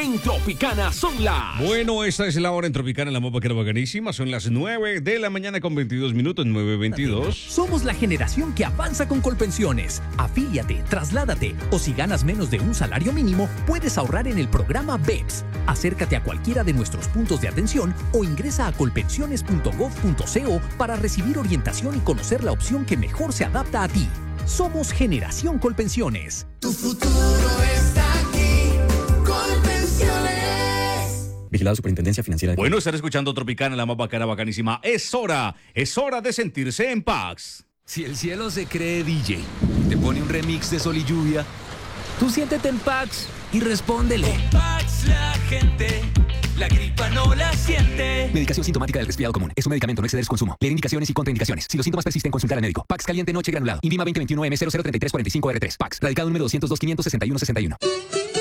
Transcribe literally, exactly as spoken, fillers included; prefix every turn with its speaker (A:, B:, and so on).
A: En Tropicana son las...
B: Bueno, esta es la hora en Tropicana, la mopa que era bacanísima. Son las nueve de la mañana con veintidós minutos, nueve veintidós.
C: Somos la generación que avanza con Colpensiones. Afíliate, trasládate o si ganas menos de un salario mínimo, puedes ahorrar en el programa B E P S. Acércate a cualquiera de nuestros puntos de atención o ingresa a colpensiones punto gov punto co para recibir orientación y conocer la opción que mejor se adapta a ti. Somos Generación Colpensiones.
D: Tu futuro está aquí, Colpensiones.
E: Vigilado Superintendencia Financiera de...
B: Bueno, estar escuchando Tropicana, la más bacana, bacanísima. Es hora, es hora de sentirse en paz.
A: Si el cielo se cree D J, te pone un remix de Sol y Lluvia, tú siéntete en Pax y respóndele.
F: Con Pax la gente, la gripa no la siente.
A: Medicación sintomática del resfriado común. Es un medicamento, no exceder su consumo. Leer indicaciones y contraindicaciones. Si los síntomas persisten, consultar al médico. Pax caliente noche granulado. INVIMA veinte veintiuno M cero cero tres tres cuatro cinco R tres. Pax. Radicado número doscientos dos, quinientos sesenta y uno sesenta y uno.